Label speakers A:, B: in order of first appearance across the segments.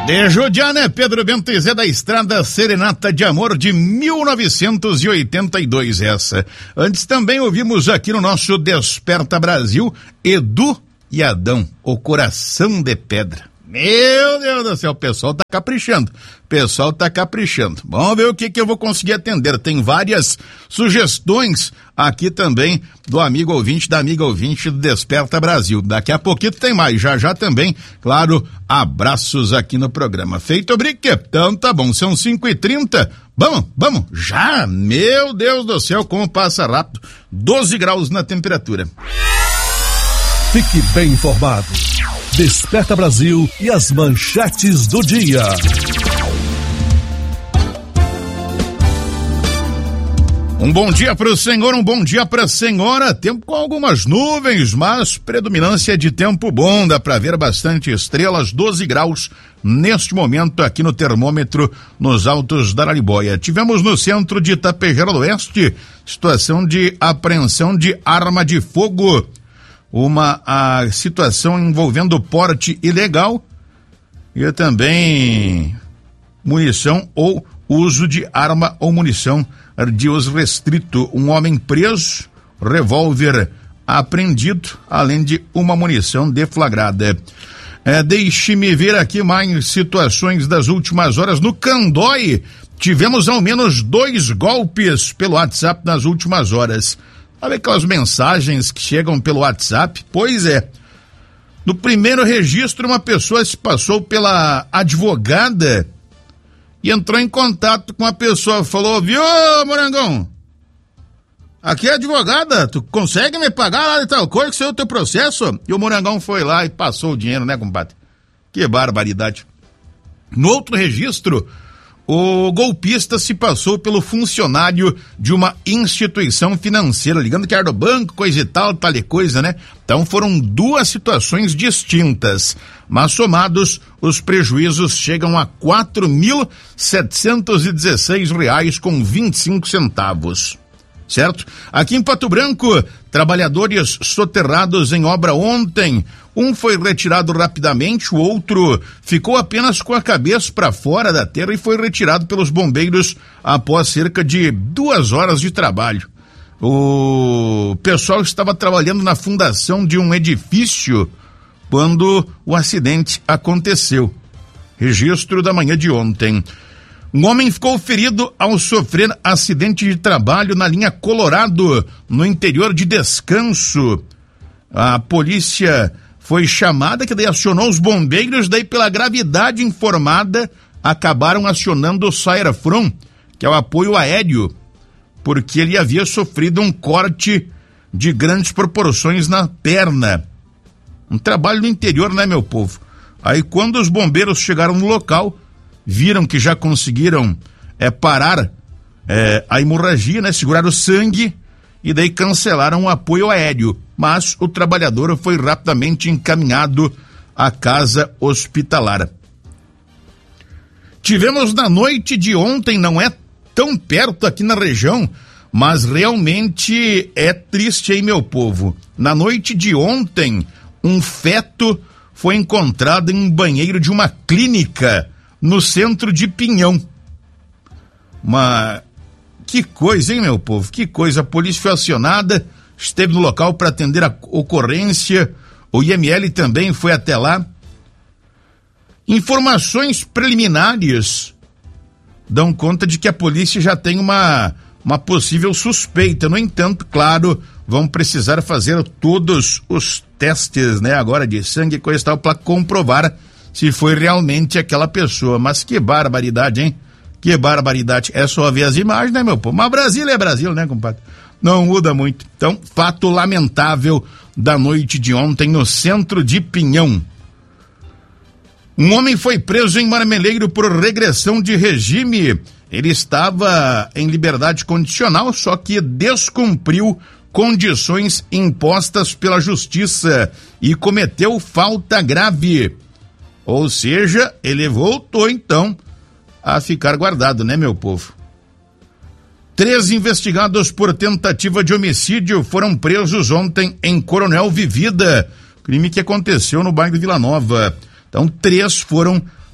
A: De judiar, né, Pedro Bento e Zé da Estrada, Serenata de Amor de 1982 essa. Antes também ouvimos aqui no nosso Desperta Brasil, Edu e Adão, o Coração de Pedra. Meu Deus do céu, o pessoal tá caprichando. Vamos ver o que eu vou conseguir atender. Tem várias sugestões aqui também do amigo ouvinte, da amiga ouvinte do Desperta Brasil. Daqui a pouquinho tem mais, já também, claro, abraços aqui no programa. Feito o briquetão, tá bom, são 5h30. Vamos, já, meu Deus do céu, como passa rápido. 12 graus na temperatura.
B: Fique bem informado. Desperta Brasil e as manchetes do dia.
A: Um bom dia para o senhor, um bom dia para a senhora. Tempo com algumas nuvens, mas predominância de tempo bom. Dá para ver bastante estrelas, 12 graus neste momento aqui no termômetro nos altos da Araribóia. Tivemos no centro de Itapejara do Oeste situação de apreensão de arma de fogo. A situação envolvendo porte ilegal e também munição ou uso de arma ou munição de uso restrito. Um homem preso, revólver apreendido, além de uma munição deflagrada. Deixe-me ver aqui mais situações das últimas horas. No Candói, tivemos ao menos 2 golpes pelo WhatsApp nas últimas horas. Sabe aquelas mensagens que chegam pelo WhatsApp? Pois é. No primeiro registro, uma pessoa se passou pela advogada e entrou em contato com a pessoa. Falou, viu, Morangão? Aqui é advogada, tu consegue me pagar lá de tal coisa que saiu o teu processo? E o Morangão foi lá e passou o dinheiro, né, compadre? Que barbaridade. No outro registro, o golpista se passou pelo funcionário de uma instituição financeira, ligando que era do banco, coisa e tal e coisa, né? Então foram 2 situações distintas, mas somados os prejuízos chegam a R$ 4.716,25, certo? Aqui em Pato Branco, trabalhadores soterrados em obra ontem. Um foi retirado rapidamente, o outro ficou apenas com a cabeça para fora da terra e foi retirado pelos bombeiros após cerca de 2 horas de trabalho. O pessoal estava trabalhando na fundação de um edifício quando o acidente aconteceu. Registro da manhã de ontem. Um homem ficou ferido ao sofrer acidente de trabalho na linha Colorado, no interior de Descanso. A polícia foi chamada, que daí acionou os bombeiros, daí pela gravidade informada, acabaram acionando o Saerfron, que é o apoio aéreo, porque ele havia sofrido um corte de grandes proporções na perna. Um trabalho no interior, né, meu povo? Aí quando os bombeiros chegaram no local, viram que já conseguiram parar a hemorragia, né, segurar o sangue, e daí cancelaram o apoio aéreo, mas o trabalhador foi rapidamente encaminhado à casa hospitalar. Tivemos na noite de ontem, não é tão perto aqui na região, mas realmente é triste, hein, meu povo? Na noite de ontem, um feto foi encontrado em um banheiro de uma clínica no centro de Pinhão. Que coisa, hein, meu povo? Que coisa. A polícia foi acionada, esteve no local para atender a ocorrência. O IML também foi até lá. Informações preliminares dão conta de que a polícia já tem uma possível suspeita. No entanto, claro, vão precisar fazer todos os testes, né, agora de sangue e coisa e tal, para comprovar se foi realmente aquela pessoa. Mas que barbaridade, hein? Que barbaridade. É só ver as imagens, né, meu povo? Mas Brasil é Brasil, né, compadre? Não muda muito. Então, fato lamentável da noite de ontem no centro de Pinhão. Um homem foi preso em Marmeleiro por regressão de regime. Ele estava em liberdade condicional, só que descumpriu condições impostas pela justiça e cometeu falta grave. Ou seja, ele voltou então a ficar guardado, né, meu povo? 3 investigados por tentativa de homicídio foram presos ontem em Coronel Vivida, crime que aconteceu no bairro de Vila Nova. Então, 3 foram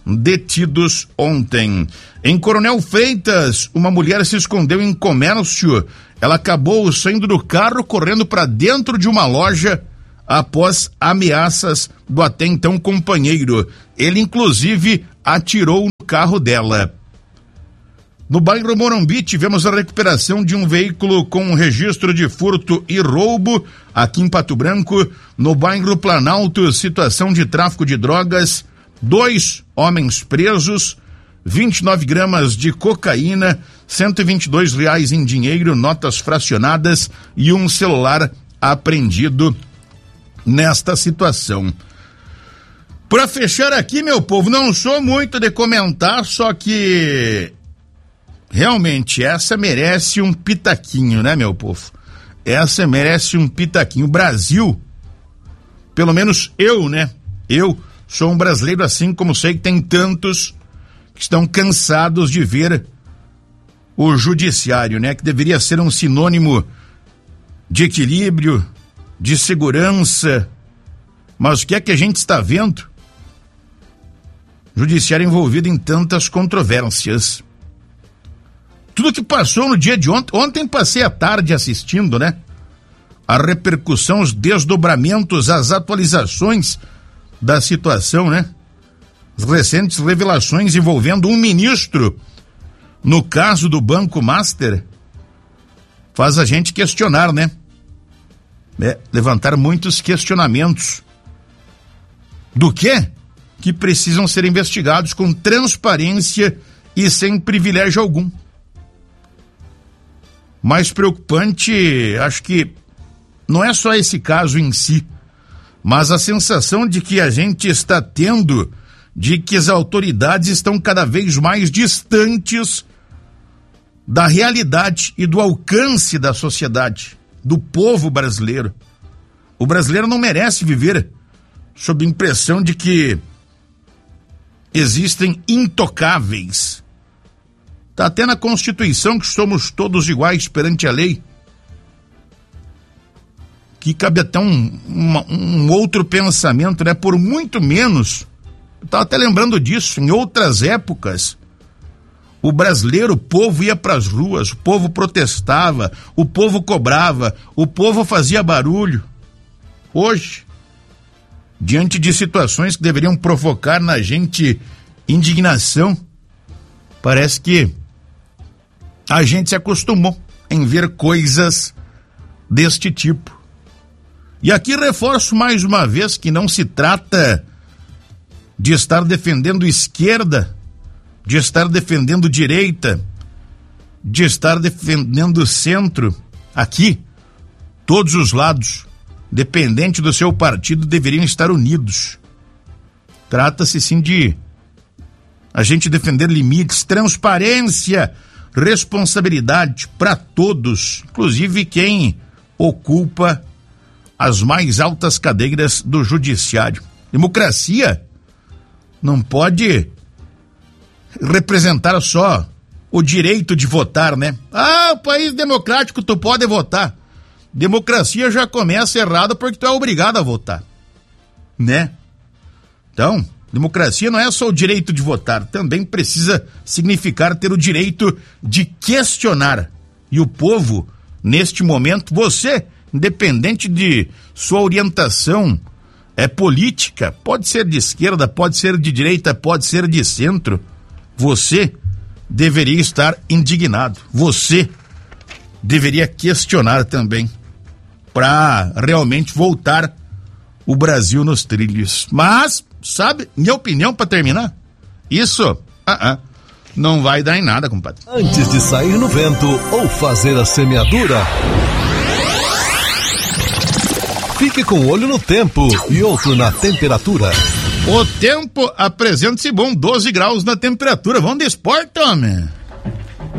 A: detidos ontem. Em Coronel Freitas, uma mulher se escondeu em comércio. Ela acabou saindo do carro, correndo para dentro de uma loja após ameaças do até então companheiro. Ele, inclusive, atirou no carro dela. No bairro Morumbi, tivemos a recuperação de um veículo com registro de furto e roubo. Aqui em Pato Branco, no bairro Planalto, situação de tráfico de drogas, 2 homens presos, 29 gramas de cocaína, R$122 em dinheiro, notas fracionadas e um celular apreendido nesta situação. Para fechar aqui, meu povo, não sou muito de comentar, só que realmente essa merece um pitaquinho, né, meu povo? Essa merece um pitaquinho. O Brasil, pelo menos eu, né? Eu sou um brasileiro, assim como sei que tem tantos que estão cansados de ver o judiciário, né? Que deveria ser um sinônimo de equilíbrio, de segurança. Mas o que é que a gente está vendo? Judiciário envolvido em tantas controvérsias. Tudo que passou no dia de ontem passei a tarde assistindo, né? A repercussão, os desdobramentos, as atualizações da situação, né? As recentes revelações envolvendo um ministro no caso do Banco Master faz a gente questionar, né? Levantar muitos questionamentos do que precisam ser investigados com transparência e sem privilégio algum. Mais preocupante, acho que não é só esse caso em si, mas a sensação de que a gente está tendo de que as autoridades estão cada vez mais distantes da realidade e do alcance da sociedade, do povo brasileiro. O brasileiro não merece viver sob a impressão de que existem intocáveis. Está até na Constituição que somos todos iguais perante a lei. Que cabe até um outro pensamento, né? Por muito menos, eu estava até lembrando disso, em outras épocas, o brasileiro, o povo ia para as ruas, o povo protestava, o povo cobrava, o povo fazia barulho. Hoje, diante de situações que deveriam provocar na gente indignação, parece que a gente se acostumou em ver coisas deste tipo. E aqui reforço mais uma vez que não se trata de estar defendendo esquerda, de estar defendendo direita, de estar defendendo centro. Aqui, todos os lados, dependente do seu partido, deveriam estar unidos. Trata-se sim de a gente defender limites, transparência, responsabilidade para todos, inclusive quem ocupa as mais altas cadeiras do judiciário. Democracia não pode representar só o direito de votar, né? Ah, país democrático, tu pode votar. Democracia já começa errada porque tu é obrigado a votar, né? Então, democracia não é só o direito de votar, também precisa significar ter o direito de questionar. E o povo, neste momento, você, independente de sua orientação política, pode ser de esquerda, pode ser de direita, pode ser de centro, você deveria estar indignado. Você deveria questionar também para realmente voltar o Brasil nos trilhos. Mas, sabe, minha opinião para terminar, isso não vai dar em nada, compadre.
B: Antes de sair no vento ou fazer a semeadura, fique com um olho no tempo e outro na temperatura.
A: O tempo apresenta-se bom, 12 graus na temperatura. Vamos de esporte, homem.